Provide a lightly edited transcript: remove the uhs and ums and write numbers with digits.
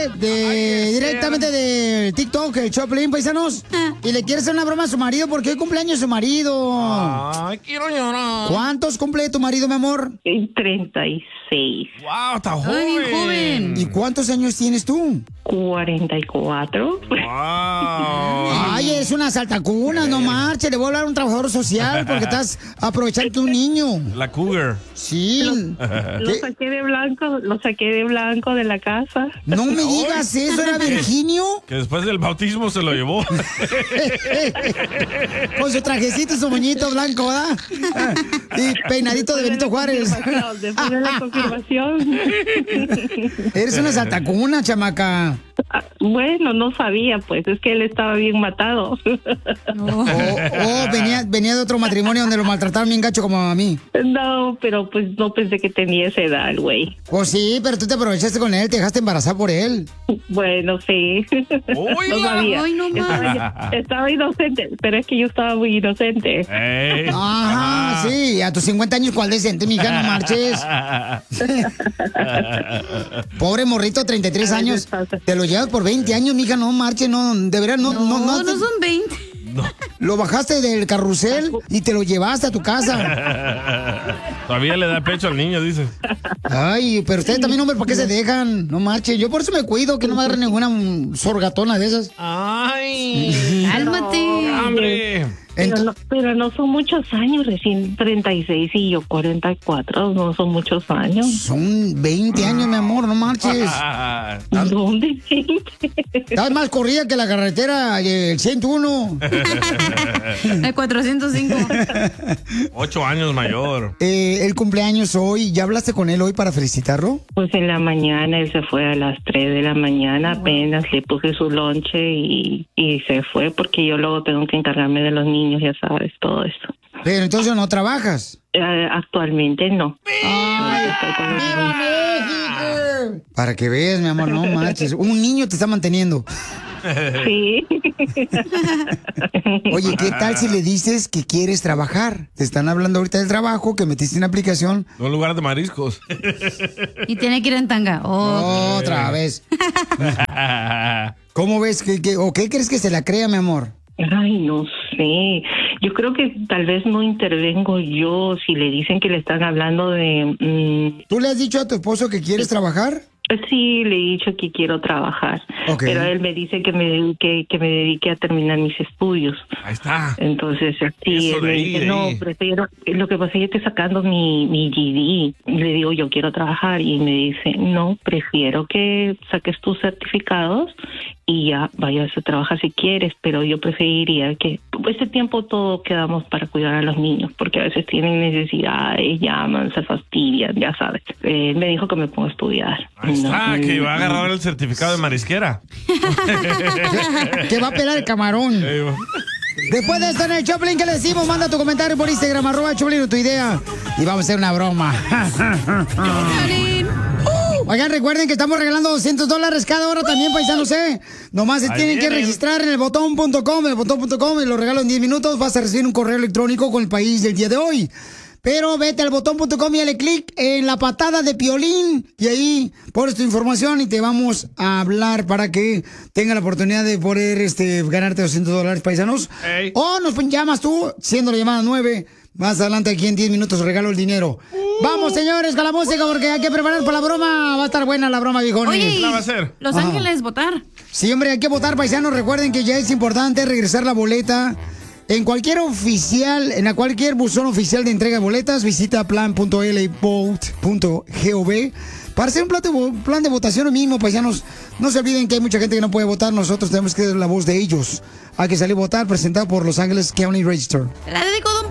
directamente de TikTok, el Choplin, paisanos. Y le quiere hacer una broma a su marido porque hoy cumpleaños su marido. Ay, quiero llorar. ¿Cuántos cumple tu marido, mi amor? 36. Wow, está joven. Ay, joven. ¿Y cuántos años tienes tú? 44. Wow. Ay, es una saltacuna, no marche. Le voy a hablar a un trabajador social porque estás aprovechando un niño. La cougar. Sí. Lo saqué de blanco de la casa. No me digas eso, ¿era Virginio? Que después del bautismo se lo llevó. Con su trajecito y su moñito blanco, ¿verdad? Y peinadito de Benito Juárez. Después de la confirmación. Eres una saltacuna, chamaca. Bueno, no sabía, pues, es que él estaba bien matado. Venía de otro matrimonio donde lo maltrataron bien gacho como a mí. No, pero pues no pensé que tenía esa edad, güey. Pues sí, pero tú te aprovechaste con él, te dejaste embarazar por él. Bueno, sí. No sabía. Ay, no estaba inocente, pero es que yo estaba muy inocente. Ajá, sí, a tus 50 años, ¿cuál decente, mija? No marches. Pobre morrito, 33 años. Te lo llevas por 20 años, mija, no marches, no, de verdad, no son 20. No. Lo bajaste del carrusel y te lo llevaste a tu casa. Todavía le da pecho al niño, dice. Ay, pero ustedes también, hombre, ¿por qué se dejan? No marchen. Yo por eso me cuido, que no me agarre ninguna sorgatona de esas. Ay. Cálmate. ¡Hombre! Pero no son muchos años, recién 36 y yo 44, no son muchos años. Son 20 años, mi amor, no marches. ¿Dónde? Estás más corrida que la carretera el 101. El 405. 8 años mayor. El cumpleaños hoy, ¿ya hablaste con él hoy para felicitarlo? Pues en la mañana, él se fue a las 3 de la mañana, apenas le puse su lonche y se fue porque yo luego tengo que encargarme de los niños, ya sabes, todo eso. Pero entonces no trabajas. Actualmente no. ¡Ay, ¡viva México! Para que veas, mi amor, no marches. Un niño te está manteniendo. Sí. Oye, ¿qué tal si le dices que quieres trabajar? Te están hablando ahorita del trabajo, que metiste una aplicación. Un lugar de mariscos. Y tiene que ir en tanga. Otra vez. ¿Cómo ves? ¿O qué crees que se la crea, mi amor? Ay, no sé. Yo creo que tal vez no intervengo yo si le dicen que le están hablando de... ¿Tú le has dicho a tu esposo que quieres trabajar? Sí, le he dicho que quiero trabajar, Okay. pero él me dice que me dedique a terminar mis estudios. Ahí está. Entonces, sí, él me dice, no, prefiero, lo que pasa es que yo estoy sacando mi GD. Le digo, yo quiero trabajar, y me dice, no, prefiero que saques tus certificados y ya vayas a trabajar si quieres, pero yo preferiría que ese tiempo todo quedamos para cuidar a los niños, porque a veces tienen necesidades, llaman, se fastidian, ya sabes. Él me dijo que me ponga a estudiar. Ahí está, que va a agarrar el certificado de marisquera. Que va a pelar el camarón. Después de esto en el Choplin, ¿qué le decimos? Manda tu comentario por Instagram, @Choplin, tu idea. Y vamos a hacer una broma. Oigan, recuerden que estamos regalando $200 cada hora también, paisanos, ¿eh? Nomás se tienen que registrar en el botón.com, y lo regalo en 10 minutos. Vas a recibir un correo electrónico con el país del día de hoy. Pero vete al botón.com y dale clic en la patada de Piolín y ahí pones tu información y te vamos a hablar para que tenga la oportunidad de poder ganarte $200, paisanos. Hey. O nos llamas tú, siendo la llamada 9. Más adelante, aquí en 10 minutos, regalo el dinero. Vamos, señores, con la música, porque hay que preparar para la broma. Va a estar buena la broma, viejones. Oye, ¿la va a hacer? Los Ángeles, votar. Sí, hombre, hay que votar, paisanos. Recuerden que ya es importante regresar la boleta. En cualquier cualquier buzón oficial de entrega de boletas, visita plan.lvote.gov para hacer un plan de votación mismo, paisanos. No se olviden que hay mucha gente que no puede votar. Nosotros tenemos que dar la voz de ellos. Hay que salir a votar, presentado por Los Ángeles County Register. La dedico, don